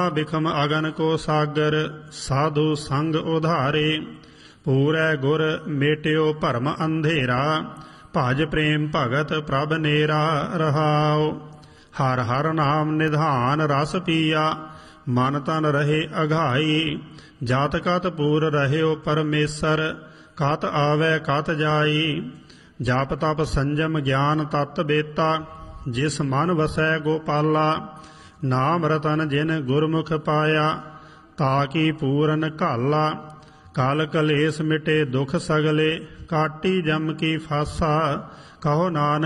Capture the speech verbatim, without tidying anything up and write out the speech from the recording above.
ਬਿਖਮ ਅਗਨ ਕੋ ਸਾਗਰ ਸਾਧੂ ਸੰਗ ਉਧਾਰੇ। ਪੂਰੈ ਗੁਰ ਮੇਟਿਓ ਭਰਮ ਅੰਧੇਰਾ ਭਜ ਪ੍ਰੇਮ ਭਗਤ ਪ੍ਰਭ ਨੇਰਾ ਰਹਾਉ। ਹਰ ਹਰ ਨਾਮ ਨਿਧਾਨ ਰਸ ਪੀਆ ਮਨ ਤਨ ਰਹੇ ਅਘਾਈ। ਜਾਤ ਕਤ ਪੂਰ ਰਹਿਓ ਪਰਮੇਸ਼ਰ ਕਤ ਆਵੈ ਕਤ ਜਾਈ। ਜਪ ਤਪ ਸੰਜਮ ਗਿਆਨ ਤਤ ਬੇਤਾ ਜਿਸ ਮਨ ਵਸੈ ਗੋਪਾਲਾ। ਨਾਮ ਰਤਨ ਜਿਨ ਗੁਰਮੁਖ ਪਾਇਆ ਤਾਕੀ ਪੂਰਨ ਘਾਲਾ। ਕਲ ਕਲੇਸ਼ ਮਿਟੇ ਦੁਖ ਸਗਲੇ ਕਾਟੀ ਜਮ ਕੀ ਫਾਸਾ ਕਹੋ ਨਾਨਕ